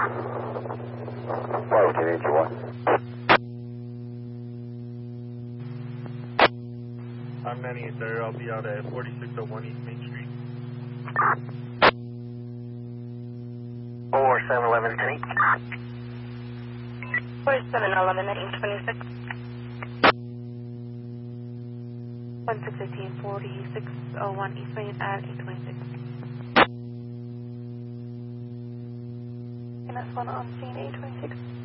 Bravo, Kennedy 21. I'm 98 there. I'll be out at 4601 East Main Street. 4711 Penny. 4711 at 826. 1618 4601 East Main at 826. And that's one on scene 826.